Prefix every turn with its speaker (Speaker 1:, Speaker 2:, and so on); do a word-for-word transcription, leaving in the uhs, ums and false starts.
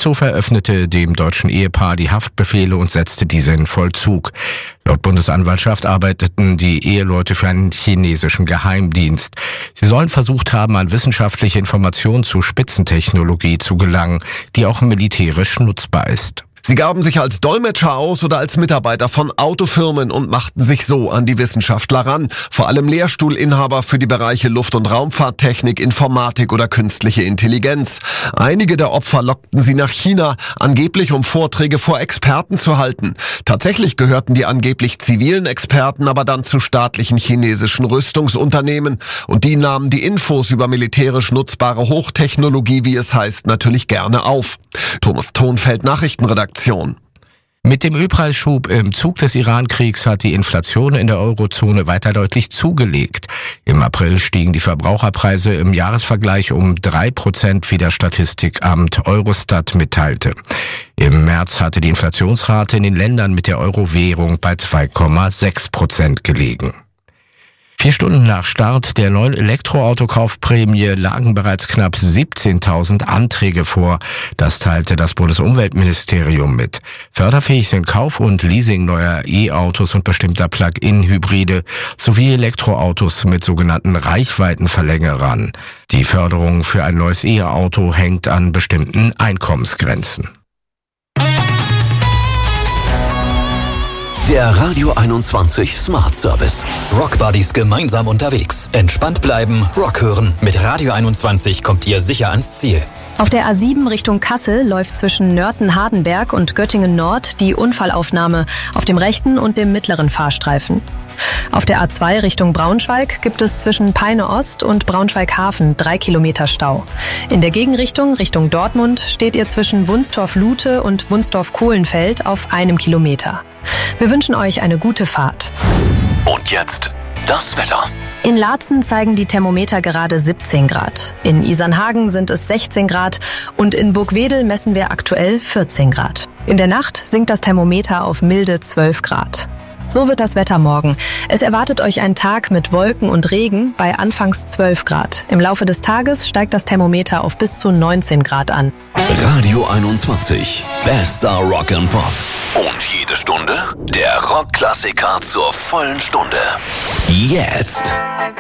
Speaker 1: Gerichtshof eröffnete dem deutschen Ehepaar die Haftbefehle und setzte diese in Vollzug. Laut Bundesanwaltschaft arbeiteten die Eheleute für einen chinesischen Geheimdienst. Sie sollen versucht haben, an wissenschaftliche Informationen zu Spitzentechnologie zu gelangen, die auch militärisch nutzbar ist.
Speaker 2: Sie gaben sich als Dolmetscher aus oder als Mitarbeiter von Autofirmen und machten sich so an die Wissenschaftler ran. Vor allem Lehrstuhlinhaber für die Bereiche Luft- und Raumfahrttechnik, Informatik oder künstliche Intelligenz. Einige der Opfer lockten sie nach China, angeblich um Vorträge vor Experten zu halten. Tatsächlich gehörten die angeblich zivilen Experten aber dann zu staatlichen chinesischen Rüstungsunternehmen. Und die nahmen die Infos über militärisch nutzbare Hochtechnologie, wie es heißt, natürlich gerne auf. Thomas Thonfeld, Nachrichtenredaktion.
Speaker 1: Mit dem Ölpreisschub im Zug des Iran-Kriegs hat die Inflation in der Eurozone weiter deutlich zugelegt. Im April stiegen die Verbraucherpreise im Jahresvergleich um drei Prozent, wie das Statistikamt Eurostat mitteilte. Im März hatte die Inflationsrate in den Ländern mit der Euro-Währung bei zwei Komma sechs Prozent gelegen. Vier Stunden nach Start der neuen Elektroautokaufprämie lagen bereits knapp siebzehntausend Anträge vor. Das teilte das Bundesumweltministerium mit. Förderfähig sind Kauf und Leasing neuer E-Autos und bestimmter Plug-in-Hybride sowie Elektroautos mit sogenannten Reichweitenverlängerern. Die Förderung für ein neues E-Auto hängt an bestimmten Einkommensgrenzen.
Speaker 3: Der Radio einundzwanzig Smart Service. Rock Buddies gemeinsam unterwegs. Entspannt bleiben, Rock hören. Mit Radio einundzwanzig kommt ihr sicher ans Ziel.
Speaker 4: Auf der A sieben Richtung Kassel läuft zwischen Nörten-Hardenberg und Göttingen-Nord die Unfallaufnahme auf dem rechten und dem mittleren Fahrstreifen. Auf der A zwei Richtung Braunschweig gibt es zwischen Peine Ost und Braunschweig-Hafen drei Kilometer Stau. In der Gegenrichtung, Richtung Dortmund, steht ihr zwischen Wunstorf-Lute und Wunstorf-Kohlenfeld auf einem Kilometer. Wir wünschen euch eine gute Fahrt.
Speaker 3: Und jetzt das Wetter.
Speaker 4: In Laatzen zeigen die Thermometer gerade siebzehn Grad. In Isernhagen sind es sechzehn Grad und in Burgwedel messen wir aktuell vierzehn Grad. In der Nacht sinkt das Thermometer auf milde zwölf Grad. So wird das Wetter morgen. Es erwartet euch ein Tag mit Wolken und Regen bei anfangs zwölf Grad. Im Laufe des Tages steigt das Thermometer auf bis zu neunzehn Grad an.
Speaker 3: Radio einundzwanzig. Bester Rock and Pop. Und jede Stunde der Rockklassiker zur vollen Stunde. Jetzt.